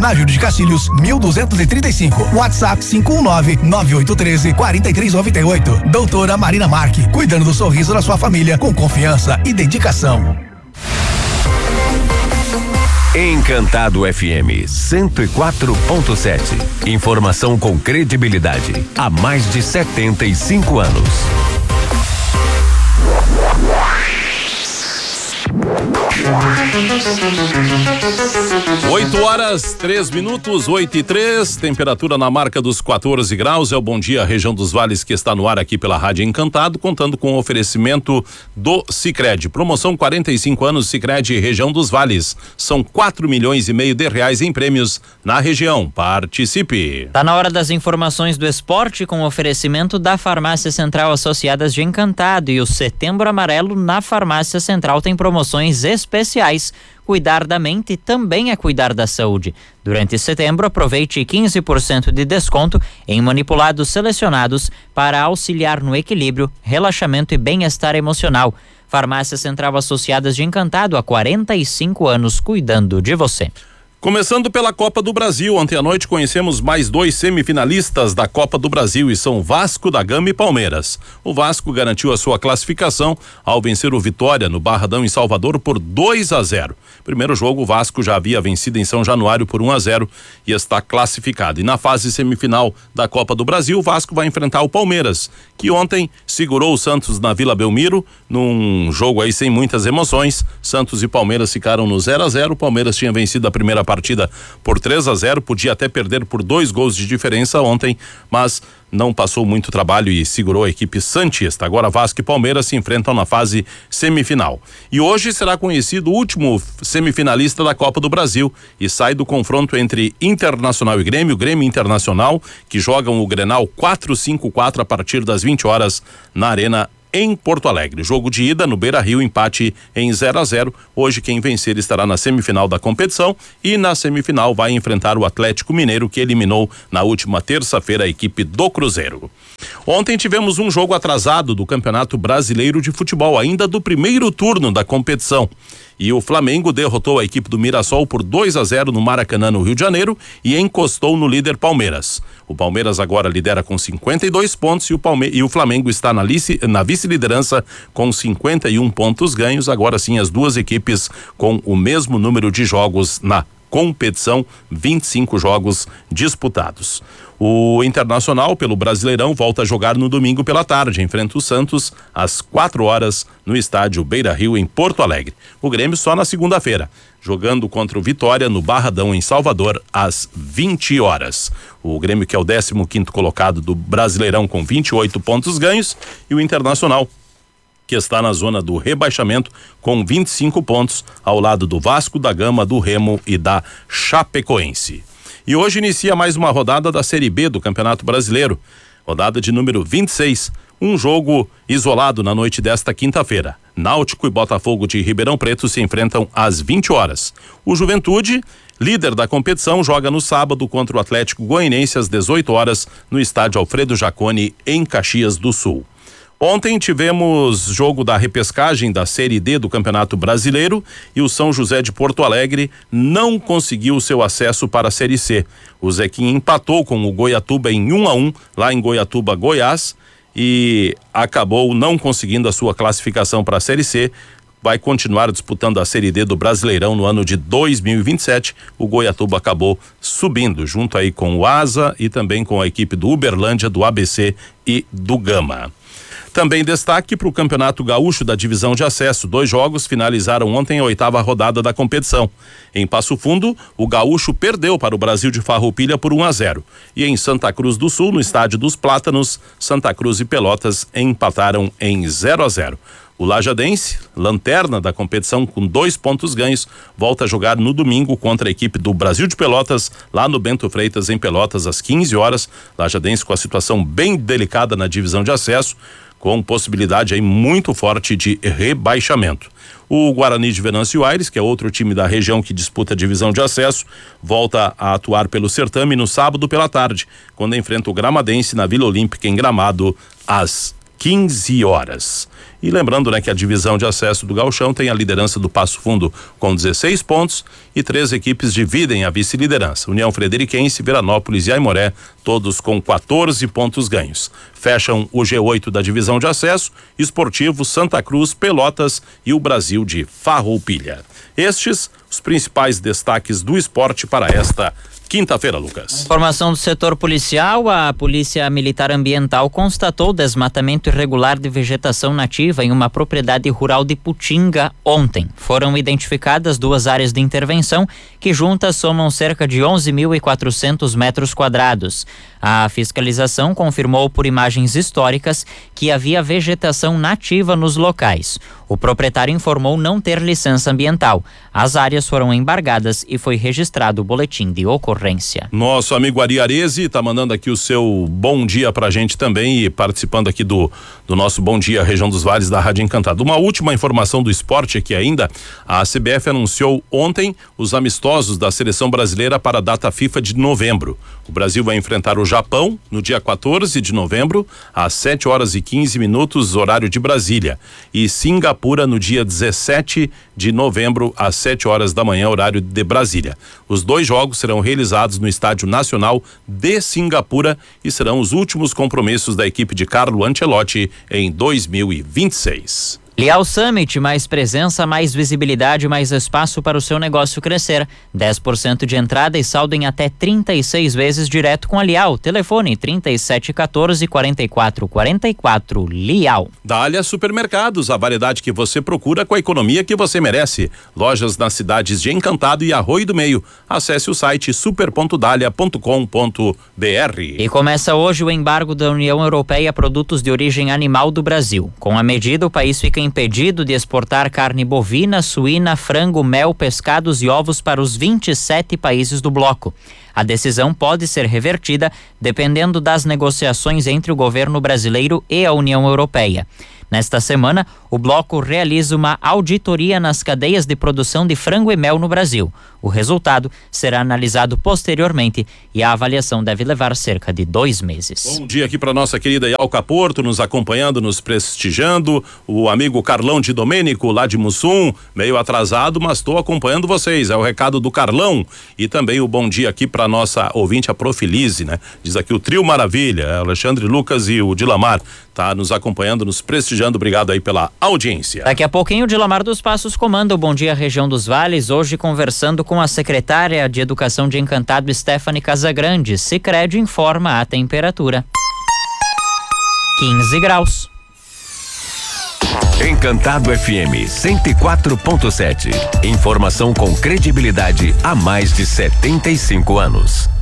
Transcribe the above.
na Júlio de Castilhos, 1235. WhatsApp 519-9813-4398. Doutora Marina Marque, cuidando do sorriso da sua família com confiança e dedicação. Encantado FM 104.7. Informação com credibilidade há mais de 75 anos. 8h03, 8h03, temperatura na marca dos 14 graus. É o Bom Dia Região dos Vales que está no ar aqui pela Rádio Encantado, contando com o oferecimento do Sicredi. Promoção 45 anos Sicredi Região dos Vales. São 4,5 milhões de reais em prêmios na região. Participe. Tá na hora das informações do esporte com o oferecimento da Farmácia Central Associadas de Encantado, e o Setembro Amarelo na Farmácia Central tem promoções especiais. Cuidar da mente também é cuidar da saúde. Durante setembro, aproveite 15% de desconto em manipulados selecionados para auxiliar no equilíbrio, relaxamento e bem-estar emocional. Farmácia Central Associadas de Encantado, há 45 anos cuidando de você. Começando pela Copa do Brasil, ontem à noite conhecemos mais 2 semifinalistas da Copa do Brasil e são Vasco da Gama e Palmeiras. O Vasco garantiu a sua classificação ao vencer o Vitória no Barradão em Salvador por 2-0. Primeiro jogo, o Vasco já havia vencido em São Januário por 1-0 e está classificado. E na fase semifinal da Copa do Brasil, o Vasco vai enfrentar o Palmeiras, que ontem segurou o Santos na Vila Belmiro, num jogo aí sem muitas emoções. Santos e Palmeiras ficaram no 0-0. O Palmeiras tinha vencido a primeira partida por 3-0, podia até perder por 2 gols de diferença ontem, mas não passou muito trabalho e segurou a equipe santista. Agora Vasco e Palmeiras se enfrentam na fase semifinal. E hoje será conhecido o último semifinalista da Copa do Brasil e sai do confronto entre Internacional e Grêmio, Grêmio Internacional, que jogam o Grenal 4-5-4 a partir das 20 horas na Arena em Porto Alegre. Jogo de ida no Beira-Rio, empate em 0-0. Hoje quem vencer estará na semifinal da competição e na semifinal vai enfrentar o Atlético Mineiro, que eliminou na última terça-feira a equipe do Cruzeiro. Ontem tivemos um jogo atrasado do Campeonato Brasileiro de Futebol, ainda do primeiro turno da competição. E o Flamengo derrotou a equipe do Mirassol por 2-0 no Maracanã, no Rio de Janeiro, e encostou no líder Palmeiras. O Palmeiras agora lidera com 52 pontos e o Flamengo está na vice-liderança com 51 pontos ganhos. Agora sim, as duas equipes com o mesmo número de jogos na competição, 25 jogos disputados. O Internacional, pelo Brasileirão, volta a jogar no domingo pela tarde, enfrenta o Santos às 4 horas no estádio Beira-Rio, em Porto Alegre. O Grêmio só na segunda-feira, jogando contra o Vitória no Barradão, em Salvador, às 20 horas. O Grêmio, que é o 15º colocado do Brasileirão, com 28 pontos ganhos, e o Internacional, que está na zona do rebaixamento com 25 pontos, ao lado do Vasco da Gama, do Remo e da Chapecoense. E hoje inicia mais uma rodada da Série B do Campeonato Brasileiro, rodada de número 26, um jogo isolado na noite desta quinta-feira. Náutico e Botafogo de Ribeirão Preto se enfrentam às 20 horas. O Juventude, líder da competição, joga no sábado contra o Atlético Goianiense às 18 horas no estádio Alfredo Jaconi, em Caxias do Sul. Ontem tivemos jogo da repescagem da Série D do Campeonato Brasileiro e o São José de Porto Alegre não conseguiu seu acesso para a Série C. O Zequinha empatou com o Goiatuba em 1-1 lá em Goiatuba, Goiás, e acabou não conseguindo a sua classificação para a Série C. Vai continuar disputando a Série D do Brasileirão no ano de 2027. O Goiatuba acabou subindo junto aí com o Asa e também com a equipe do Uberlândia, do ABC e do Gama. Também destaque para o Campeonato Gaúcho da Divisão de Acesso. 2 jogos finalizaram ontem a 8ª rodada da competição. Em Passo Fundo, o Gaúcho perdeu para o Brasil de Farroupilha por 1-0. E em Santa Cruz do Sul, no Estádio dos Plátanos, Santa Cruz e Pelotas empataram em 0-0. O Lajadense, lanterna da competição com 2 pontos ganhos, volta a jogar no domingo contra a equipe do Brasil de Pelotas, lá no Bento Freitas, em Pelotas, às 15 horas. Lajadense com a situação bem delicada na divisão de acesso, com possibilidade aí muito forte de rebaixamento. O Guarani de Venâncio Aires, que é outro time da região que disputa a divisão de acesso, volta a atuar pelo certame no sábado pela tarde, quando enfrenta o Gramadense na Vila Olímpica, em Gramado, às 15 horas. E lembrando, né, que a divisão de acesso do Gauchão tem a liderança do Passo Fundo com 16 pontos e 3 equipes dividem a vice-liderança. União Frederiquense, Veranópolis e Aimoré, todos com 14 pontos ganhos. Fecham o G8 da divisão de acesso, Esportivo, Santa Cruz, Pelotas e o Brasil de Farroupilha. Estes os principais destaques do esporte para esta quinta-feira, Lucas. Informação do setor policial: a Polícia Militar Ambiental constatou desmatamento irregular de vegetação nativa em uma propriedade rural de Putinga ontem. Foram identificadas 2 áreas de intervenção que juntas somam cerca de 11.400 metros quadrados. A fiscalização confirmou por imagens históricas que havia vegetação nativa nos locais. O proprietário informou não ter licença ambiental. As áreas foram embargadas e foi registrado o boletim de ocorrência. Nosso amigo Ari Arezi tá mandando aqui o seu bom dia pra gente também e participando aqui do nosso Bom Dia Região dos Vales da Rádio Encantado. Uma última informação do esporte aqui ainda: a CBF anunciou ontem os amistosos da seleção brasileira para a data FIFA de novembro. O Brasil vai enfrentar o Japão no dia 14 de novembro, às 7h15, horário de Brasília, e Singapura no dia 17 de novembro, às 7h da manhã, horário de Brasília. Os 2 jogos serão realizados no Estádio Nacional de Singapura e serão os últimos compromissos da equipe de Carlo Ancelotti em 2026. Lial Summit: mais presença, mais visibilidade, mais espaço para o seu negócio crescer. 10% de entrada e saldo em até 36 vezes direto com a Lial. Telefone 3714-4444. Lial. Dália Supermercados, a variedade que você procura com a economia que você merece. Lojas nas cidades de Encantado e Arroio do Meio. Acesse o site super.dalia.com.br. E começa hoje o embargo da União Europeia a produtos de origem animal do Brasil. Com a medida, o país fica impedido de exportar carne bovina, suína, frango, mel, pescados e ovos para os 27 países do bloco. A decisão pode ser revertida dependendo das negociações entre o governo brasileiro e a União Europeia. Nesta semana, o bloco realiza uma auditoria nas cadeias de produção de frango e mel no Brasil. O resultado será analisado posteriormente e a avaliação deve levar cerca de 2 meses. Bom dia aqui para nossa querida Yalca Porto, nos acompanhando, nos prestigiando. O amigo Carlão de Domênico, lá de Mussum, meio atrasado, mas estou acompanhando vocês. É o recado do Carlão. E também o bom dia aqui para nossa ouvinte, a Profilize, né? Diz aqui o Trio Maravilha, Alexandre Lucas e o Dilamar, tá nos acompanhando, nos prestigiando. Obrigado aí pela audiência. Daqui a pouquinho o Dilamar dos Passos comanda o Bom Dia Região dos Vales, hoje conversando com a secretária de Educação de Encantado, Stephanie Casagrande. Sicredi informa a temperatura: 15 graus. Encantado FM 104.7. Informação com credibilidade há mais de 75 anos.